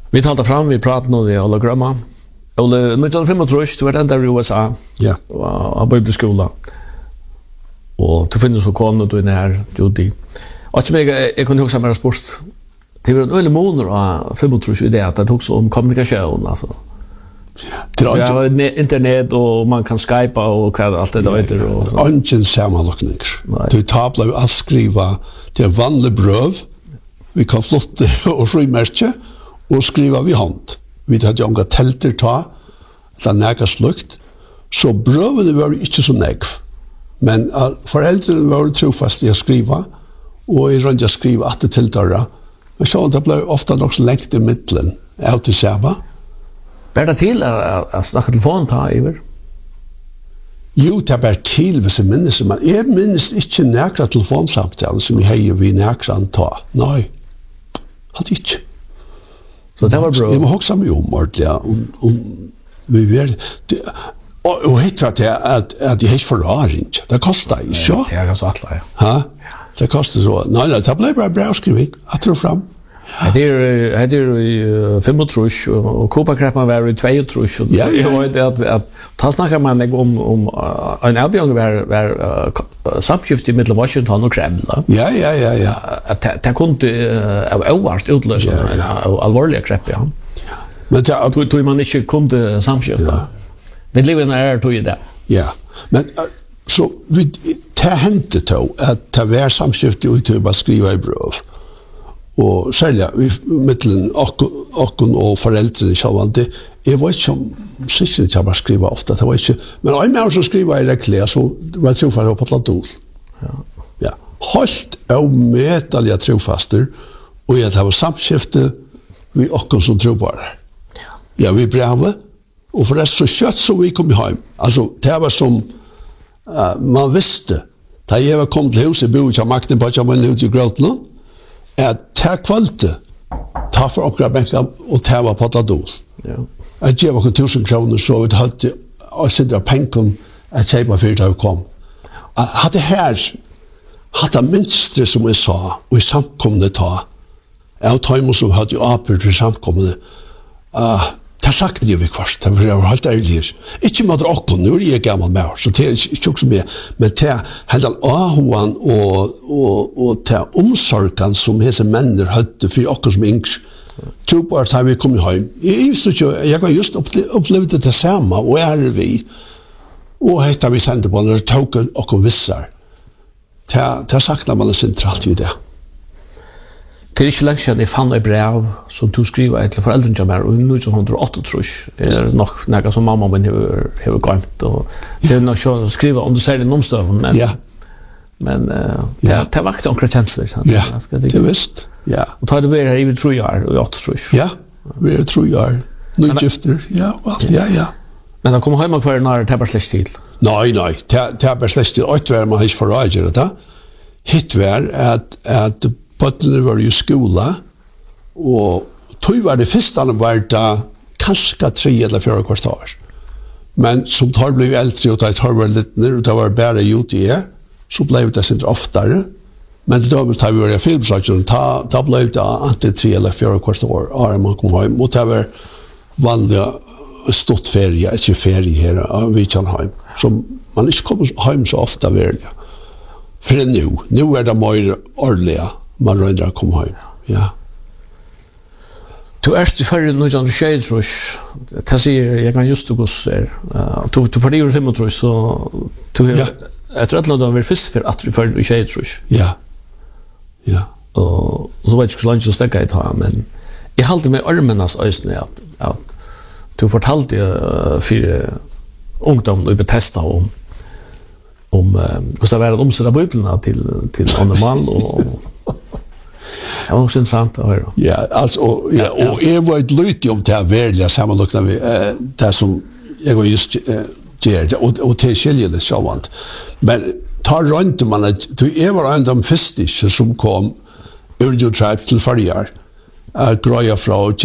Vi talte fram, vi pratet nå i Olle Grømma. Olle, 1935, du var enda i USA, av bibelskolen. Og du finner så kone, du er her, Judy. Og ikke meg, jeg kunne huske mer spørst. Det var en øyelig måneder av 35 i det, at det tok om kommunikasjon, altså. Vi har internet, og man kan skype, og hva alt det der. Det er ikke sammenlokninger. Du tar ble å skrive til vanlig brøv, vi kan flotte og frimerke, og skriva vi hånd. Vi hadde jo omgå telter ta, det nægget slukt, så brøvene var ikke så negv. Men foreldrene var trofast i å skriva, og i rundt å skriva at det tiltøra. Men så det ble ofte nok så lengt i midtelen, av til Seba. Bär det till att snacka telefon ta Iver? Jo, det bär till hvis jeg minnes, men jeg minnes ikke nækra telefonsamtalen som jeg heier vi nækra ta. Nei, hadde ikke. Så det var bra. Jeg må hoksa meg ordentlig, om vi vil. Og hitt var det at jeg ikke forraring. Det kostet ikke. Det er ganske atla, ja. Ha? Det kostet så. Nei, det ble bare bra skriving. Jeg tror fram. Det er i 35, og Kuba-kreppen var i 22. Ja. Jeg vet at da snakker man om en avbjørn var samskift i middel Washington og Kreml. Ja. Det kunne avvart utløse en alvorlig krepp, ja. Men det tog man ikke kunne samskifte. Men livet tog i det. Ja, men så det hendte to at det var samskifte og til å skrive i brøv. Og særlig, mittelen okken og foreldrene sjåvande, jeg var ikke sikkert ikke bare skriva ofte, det var ikke, men en mer som skriva i rekkelig, så var jeg trofast på Tladol. Ja. Holdt og medelige trofaster, og jeg var samskifte vi okken som trobare. Ja, vi brevet, og for det så kjøtt som vi kom hjem. Altså, det var som man visste, da jeg var kommet til huset, bo ikke av makten på at jeg var ute i Grøtland, at ta kvalte, ta for okra benka og ta var på Tladol. At jeg var 1000 kroner, så vi hadde å sidra penken at kjeipa fyrir da vi kom. Hadde her, hadde minstre som jeg sa, og i samkomne ta, jeg og Taimo som hadde jo apur til samkomne, det sagt jeg vi kvart, det var helt ærlig. Ikke med dere, nå er jeg gammel med, så det er ikke så mye, men det er hele ahoan og til omsorgen som hese menner hadde for dere som yngre. Tror på at vi kom hjem. Jeg har just opplevd det samme, og vi. Og hette vi sendte på når det tok dere vissar. Det sakna man sentralt i det. Det er ikke lenge siden jeg fann et brev som du skriver til foreldrene til meg, og i 1908 tror jeg, er nok noe som mamma min har glemt, og det er nok å skrive om du ser det omstøven, men det var ikke akkurat kjensler. Ja, det er visst, ja. Og da er det vært her i 3 år, og 8 tror jeg. Ja, vi er 3 år, nødgifter, ja, ja. Men da kommer hjemme hver når det er bare slett til? Nei, det er bare slett til, og ikke man har ikke forrager det, hitt var at Bøttene var i skola, og tog var det første var det kanskje 3 eller 4 kvartal. Men som tar ble eldre, og tar var litt ned, og det var bare ute i så ble det sin oftere. Men da tar vi var i filmsaken, da ble det antingen 3 eller 4 kvartal år man kom hjem. Og det var vanlig stort ferie, ikke ferie her, vi kan hjem. Så man ikke kommer hjem så ofte virkelig. For nå er det mer ordentlig. Man røyder å komme hjem, ja. Du er til færre noe som du skjer, tror jeg. Det sier, jeg kan just det hos her. Du får det gjøre 35, så jeg tror at du har vært først for at du færre noe skjer, tror jeg. Ja. Og så var det ikke så langt å stekke i ta, men jeg halte med armenes øyne at du fortalte for ungdom og betesta om hvordan det var å omsette bøyblene til andre mann, og det var også interessant å høre. Ja, altså, og jeg var et lydig om det verdelige sammenlukne vi, det som jeg var just gjør, og til skiljende sjåvand. Men ta rundt man, jeg var en av de første som kom ur jo tribe til Farjar, grøya fra